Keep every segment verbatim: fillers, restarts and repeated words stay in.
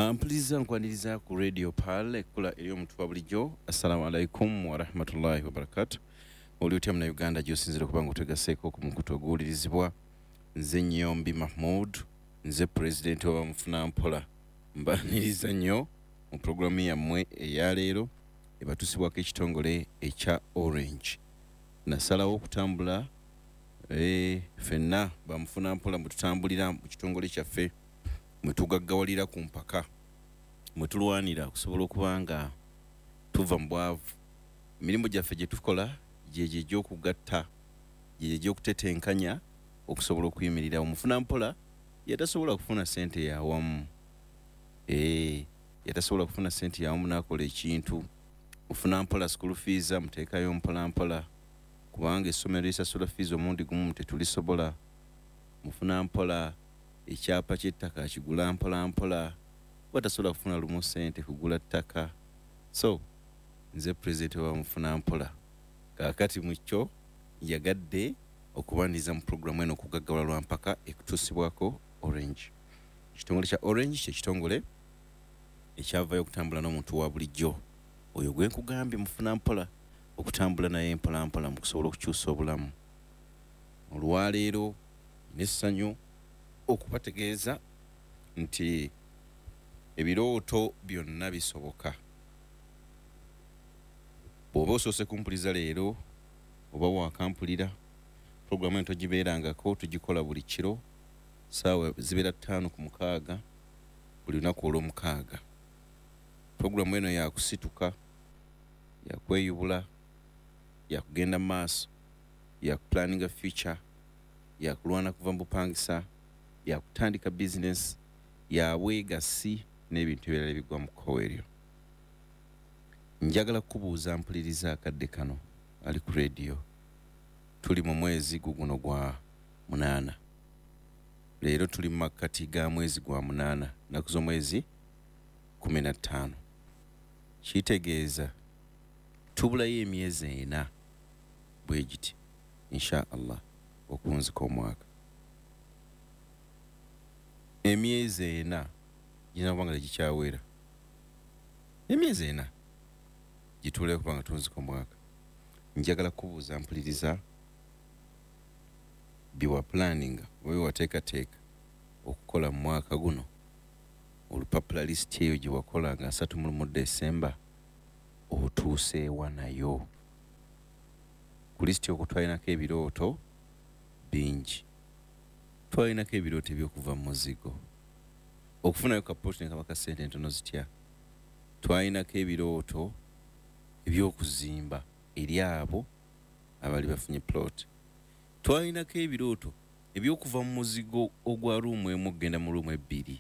Mpuliriza nkwaniriza ku Radio Pal ekula eri omuntu wa bulijjo. Assalamu alaikum wa rahmatullahi wa barakatuh. Oli otya muna Uganda gy'osinzira okuba ng'otegaseeko ku mukutu oguwulirizibwa. Nze Nnyombi Mahmood, nze President wa Mufunampola. Mbaniriza nnyo mu programu yammwe eya leero ebatusibwako ekitongole ekya Orange. Nasalawo okutambula eh ffenna ba Mufunampola mwe tutambulira mu kitongole kyaffe mwe tugaggawalira ku mpaka mwe tulwanira okusobola okuba nga tuva mu bwavu. Emirimu gyaffe gye tukola gye gy'okugatta gye gy'okutetenkanya okusobola okuyimirira. Omufunampola yatasobola kufuna ssente yawamu eh yatasobola kufuna ssente yawamu n'akola ekintu. Mufunampola school fees amuteekayo mpolampola kubanga essomero lisasula fees omundi gumu tetulisobola. Mufunampola ekyapa ky'ettaka kigula mpola mpola watasobola kufuna lumu ssente kugula ttaka. So nze president wa Mufunampola kaakati mu kyo yagadde okubaniriza mu programu eno okugaggawala lwa mpaka ekutuusibwako Orange. Ekitongole kya Orange kye kitongole ekyavayo okutambula n'omuntu wa bulijjo oyo gwe nkugambye Mufunampola okutambula naye mpola mpola mu kusobola okukyusa obulamu. Olwaleero n'essanyu okubategeeza nti ebirooto byonna bisoboka. Bw'oba osoose kumpuliza leero oba wakampulira programu ento gibeerangako tugikola buli kiro saawa zibeera ttaano ku mukaaga buli lunaku olw'omukaaga. Programu eno yakusituka yakweyubula yakugenda mu maaso yakuplanninga future yakulwana kuva mu bupangisa yakutandika business yabwegasi n'ebintu ebirala ebigwa mu kkowe eryo. Njagala kubuuza mpuliriza akadde kano ali ku radio. Tuli mu mwezi guguno gwa munaana. Leero tuli mu makkati ga mwezi gwa munaana naku z'omwezi kumi na ttaano. Kitegeeza tubulayo emyezi ena bwe giti insha Allah okunzika omwaka. Emyezi ena gina kubanga gikyawera. Emyezi ena gituule kubanga tunzika omwaka. Njagala kubuuza mpuliriza biwa planning wewe wateekateeka okukola mu mwaka guno olupapula list eyo gye wakola nga asatu mu December otuuseewa nayo. Ku list okwo twalinako ebirooto bingi. Twalinako ebirooto eby'okuva mu muzigo okufunayo kapoti ne kabaka ssente ntono zitya. Twalinako ebirooto eby'okuzimba eri abo abali bafunye plot. Twalinako ebirooto eby'okuva mu muzigo ogwa ruumu emu okugenda mu ruumu ebbiri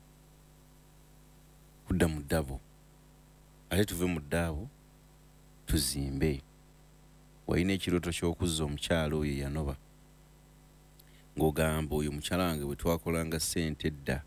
kudda mu ddabo ate tuve mu ddaabo tuzimbe. Walina ekirooto ky'okuzza omukyalo oyo yanoba ng'ogamba oyo mukyala wange bwe twakolanga ssente edda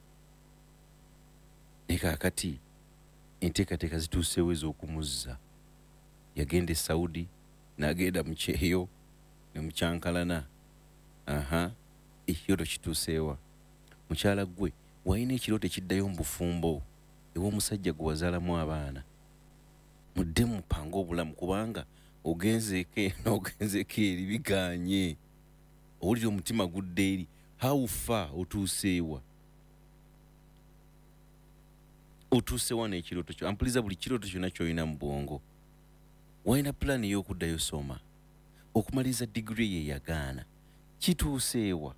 ne kaakati enteekateeka zituuseewo ez'okumuzza. Yagenda e Saudi n'agenda mu kyeyo ne mu kyankalana. Aha ekirooto kituuseewa. Mukyala gwe walina ekirooto ekiddayo mu bufumbo ew'omusajja gwe wazaalamu abaana. Mudde mupanga obulamu kubanga ogenzeeko n'ogenzeeko eri biganye. Owulira omutima gudde eri hawufa otuuseewa. Otuuseewa n'ekirooto kyo. Ampuliza buli kirooto kyonna ky'olina mu bwongo. Walina pulaani ey'okuddayo soma okumaliza digiri ye yagaana kituuseewa.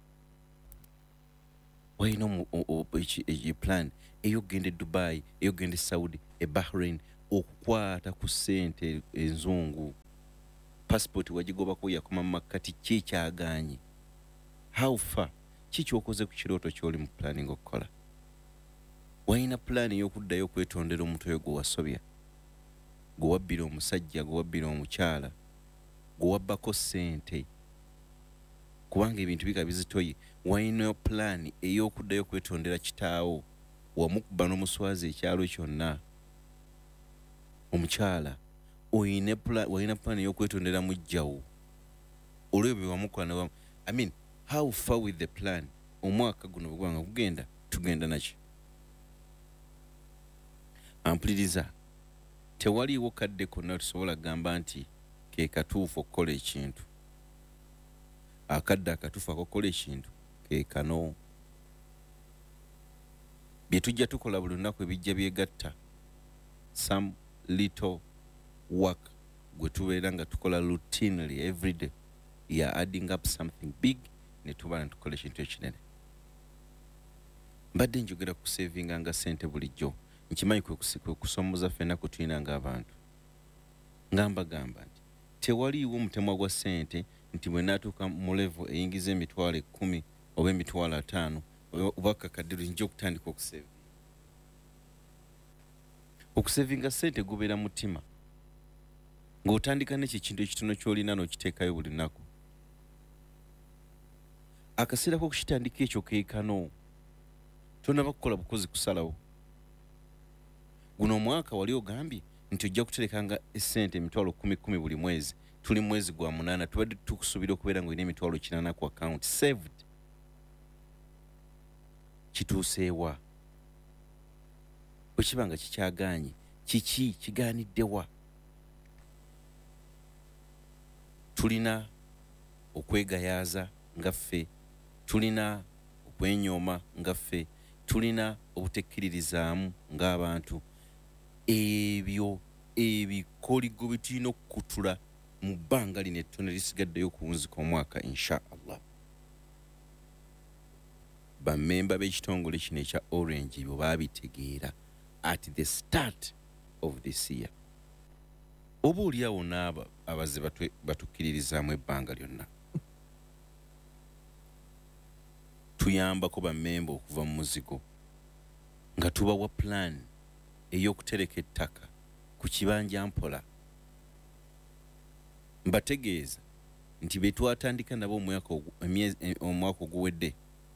Walina pulaani ey'okugenda e Dubai ey'okugenda e Saudi e Bahrain okukwata ku ssente enzungu. Passport wagigobako yakoma mu makkati ki kyagaanye. Hawufa ki ky'okoze ku kirooto ky'oli mu planning okukola. Walina pulaani ey'okuddayo okwetondera omuntu oyo gwe wasobya gwe wabbira omusajja gwe wabbira omukyala gwe wabbako ssente kubanga ebintu bika bizitoye. Walina pulaani ey'okuddayo okwetondera kitaawo wamukuba n'omuswazi ekyalo kyonna. Omukyala oyina pulaani ey'okwetondera mujjawo olw'ebyo bye wamukola ne I mean how far with the plan omwaka guno bwanga kugenda tugenda naki. ampuliriza tewaliiwo kadde konna tusobola kugamba nti ke katuufu okukola ekintu. Akadde akatuufu akokola ekintu ke kano. Bye tujja tukola buli lunaku ebijja byegatta some little work gwe tubeera nga tukola routinely every day ya adding up something big ne tuba ne tukola ekintu ekinene. Mbadde njogera ku savinga nga ssente bulijjo. Nkimanyi kwe kusomoza ffenna kutulina ng'abantu. Ngamba gamba nti tewaliiwo mutemwa gwa ssente nti bwe naatuuka mu level eyingiza emitwalo ekkumi oba emitwalo ataano oba kakadde nja okutandika okusevinga. Okusevinga ssente gubeera mutima ng'otandika n'ekyo ekintu ekitono ky'olina n'okiteekayo buli lunaku. Akaseera k'okukitandika ekyo keekano tonaba kukola bukozi kusalawo. Guno omwaka wali ogambye nti ojja kuterekanga essente emitwalo kumi kumi buli mwezi. Tuli mwezi gwa munaana tubadde tukusuubira okubeera ng'olina emitwalo kinaana ku account saved. Kituuseewa? Bwe kiba nga kikyagaanye kiki kigaaniddewa? Tulina okwegayaaza nga ffe, tulina okwenyooma nga ffe, tulina obutekkiririzaamu ng'abantu. Ebyo ebikoligo bye tulina okukutula mu bbanga lino ettono erisigaddeyo okuwunzika omwaka insha Allah. Bammemba b'ekitongole kino ekya Orange bwe baabitegeera at the start of this year. Oba oliawo n'aba abazze batukkiririzaamu ebbanga lyonna. Tuyambako bammemba okuva mu muzigo nga tubawa plan ey'okutereka ettaka ku kibanja mpola. Mbategeeza nti be twatandika nabo omwaka oguwedde,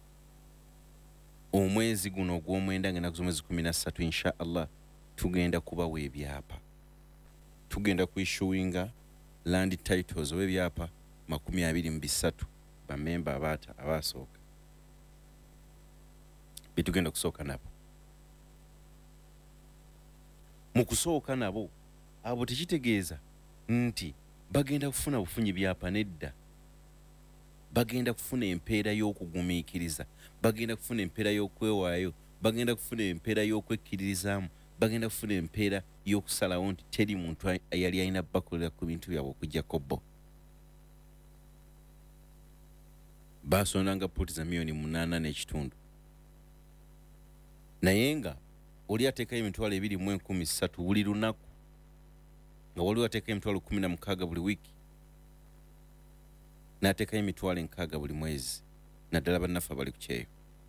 omwezi guno ogw'omwenda nga naku mwezi kumi na ssatu insha Allah tugenda kubawa ebyapa. Tugenda kuissuinga land titles oba ebyapa makumi abiri mu bisatu bammemba abaata abaasooka. Bye tugenda kusooka nabo. Mu kusooka nabo abo tekitegeeza nti bagenda kufuna bufunyi byapa nedda. Bagenda kufuna empeera y'okugumiikiriza, bagenda kufuna empeera y'okwewaayo, bagenda kufuna empeera y'okwekkiririzaamu, bagenda kufuna empeera y'okusalawo nti teri muntu yali alina bakolera ku bintu byabwe okuggyako bo. Baasondanga pooti za miliyoni munaana n'ekitundu. Naye nga oli ateekayo emitwalo ebiri mu enkumi ssatu buli lunaku, nga waliwo ateekayo emitwalo kumi na mukaaga buli wiiki, n'ateekayo emitwalo enkaaga buli mwezi, naddala bannaffe abali ku kyeyo.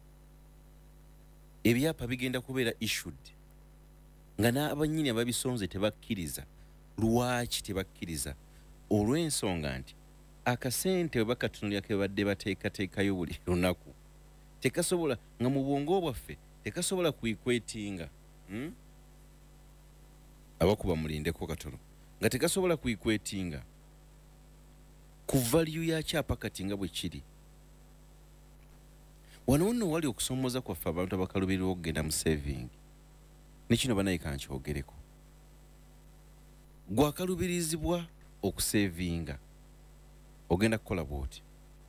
Ebyapa bigenda kubeera issued nga n'abannyini ababisonze tebakkiriza. Lwaki tebakkiriza? Olw'ensonga nti akasente bwe bakatunulira ke badde bateekateekayo buli lunaku tekasobola nga mu bwongo bwaffe tekasobola kuyikwetinga. Hmm? Abakuba mulindeko katono. Nga tekasobola kuyikwetinga ku value ya kyapa kati nga bwe kiri. Wano nno wali okusomoza kwaffe abantu abakalubirirwa okugenda mu saving. Ne kino banaye kankyogereko. Gwakalubirizibwa okusavinga ogenda kukola bwoti.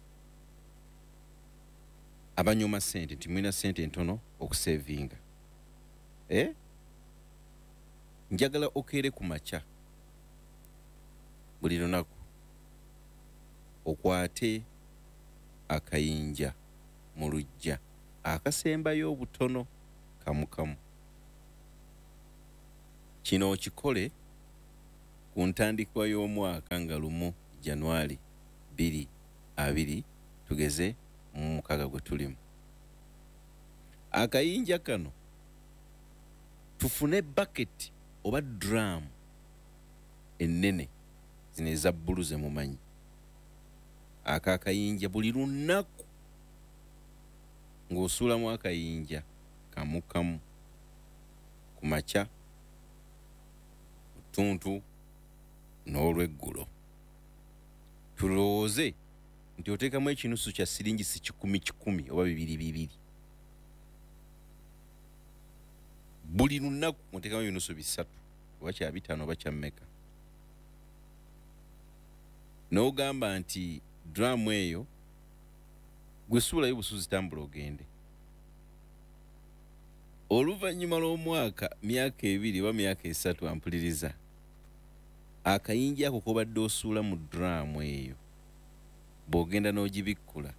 Abanyuma sente nti mulina sente ntono okusavinga. Eh? Njagala okeere ku makya buli lunaku okwate akayinja mu lujja akasembayo obutono kamu kamu. Kino okikole ku ntandikwa y'omwaka nga lumu Januari bbiri abiri tugeze mu mukaaga gwe tulimu. Akayinja kano tufune bucket oba drum ennene zino eza bbulu ze mumanyi. Aka akayinja buli lunaku ng'osuulamu akayinja kamu kamu ku makya, tuntu n'olweggulo. Tulowooze nti oteekamu ekinusu kya siringisi kikumi kikumi oba bibiri bibiri. buli lunaku muteekamu ebinusu bisatu oba kya bitaano oba kya mmeka n'ogamba nti dramu eyo gwe suulayo busuzi tambula ogende oluvannyuma lw'omwaka myaka ebiri oba myaka esatu ampuliriza akayinja ako kobadde osuula mu dramu eyo bw'ogenda n'ogibikkula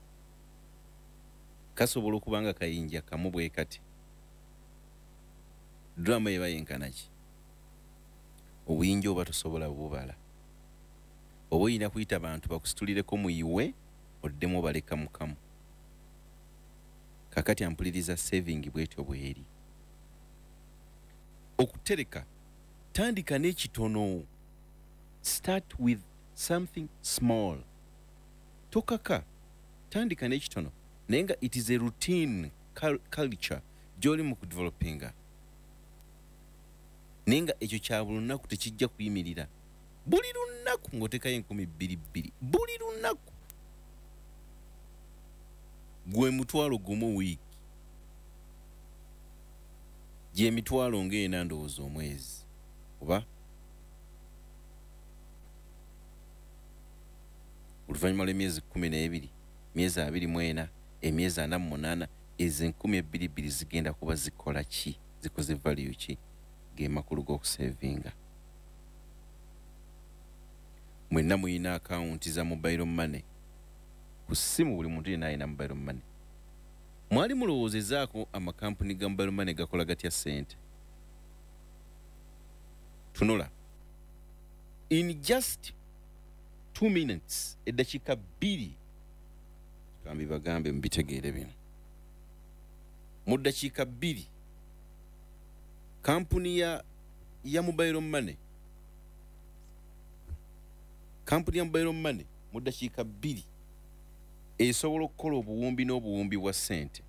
kasobola okuba nga kayinja kamu bwe kati dramu eba yenkana ki obuyinja oba tosobola bubala oba oyina kuyita abantu bakusitulireko muyiwe oddemu obaleka mukamu kakati ampuliriza saving bwetyo bweri okutereka tandika n'ekitono start with something small tokaka tandika n'ekitono naye nga it is a routine culture gy'oli mu kudevelopinga naye nga ekyo kya buli lunaku tekijja kuyimirira buli lunaku ng'otekayo enkumi bbiri bbiri buli lunaku gwe mutwalo gumu wiiki gye mitwalo ng'ena ndowooza omwezi oba oluvannyuma lw'emyezi kkumi n'ebiri myezi abiri mu ena emyezi ana mu munaana ezo enkumi ebbiri bbiri zigenda kuba zikola ki zikoze value ki ge makulu g'okusevinga mwenna muyina akawunti za mobile money ku ssimu buli muntu yenna alina mobile money mwali mulowoozezaako amakampuni ga mobile money gakola gatya ssente tunula in just two minutes eddakiika bbiri kambi bagambe mubitegeere bino mu ddakiika bbiri kampuni ya ya mobile money kampuni ya mobile money mu ddakiika bbiri esobola okukola obuwumbi n'obuwumbi bwa ssente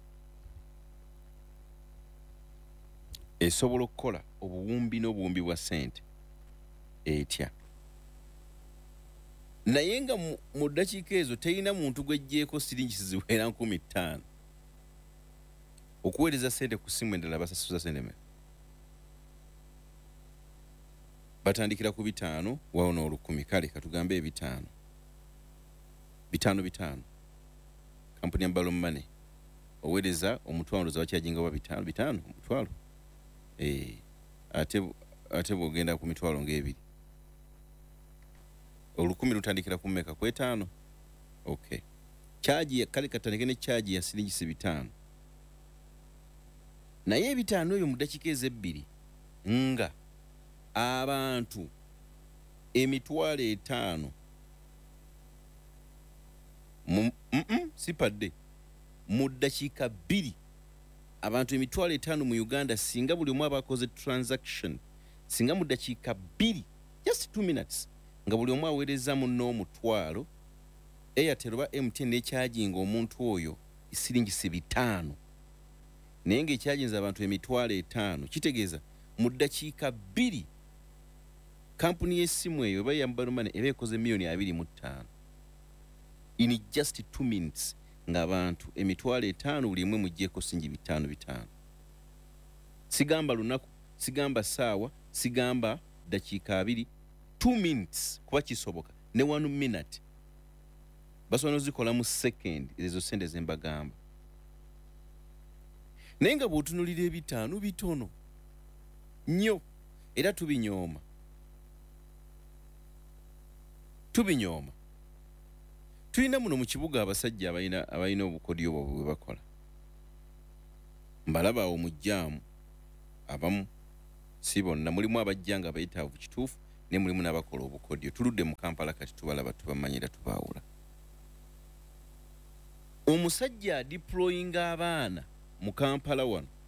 esobola okukola obuwumbi n'obuwumbi bwa ssente etya naye nga mu ddakiika ezo terina muntu gw'eggyeko siringi ziwera nkumi ttaano okuweereza ssente ku ssimu endala basasuza ssente me batandikira ku bitaano wawo n'olukumi kale katugambe ebitaano bitaano bitaano kampuni ya mobile money oweereza omutwalo za wakyajinga wa bitaano bitaano omutwalo eh ate ate bw'ogenda ku mitwalo ng'ebiri olukumi lutandikira ku mmeka ku etaano okay chaji kale katandike ne chaji ya siringi si bitaano naye ebitaano ebyo mu ddakiika ezebbiri nga abantu emitwalo etaano mm -mm, sipadde mu ddakiika bbiri abantu emitwalo etaano mu Uganda singa buli omu abakoze transaction singa mu ddakiika bbiri just two minutes nga buli omu aweereza munno omutwalo Airtel oba M T N ekyajinga omuntu oyo siringi si bitaano naye ng'ekyajinza abantu emitwalo etaano kitegeeza mu ddakiika bbiri kampuni y'essimu eyo oba ya mobile money eba ekoze miliyoni abiri mu ttaano in just two minutes ng'abantu emitwalo etaano buli emwe muggyeko singi bitaano bitaano sigamba lunaku sigamba ssaawa sigamba ddakiika abiri two minutes kuba kisoboka ne one minute basobola nozikola mu second ezo sente zembagamba naye nga bw'otunuulira ebitaano bitono nnyo era tubinyooma tubinyooma tulina muno mu kibuga abasajja abalina abalina obukodyo bwabwe bwe bakola mbalaba awo mu jjaamu abamu si bonna mulimu abajja nga bayitaavu kituufu ne mulimu n'abakola obukodyo tuludde mu Kampala kati tubalaba tubamanyira tubaawula omusajja adiployinga abaana mu Kampala wano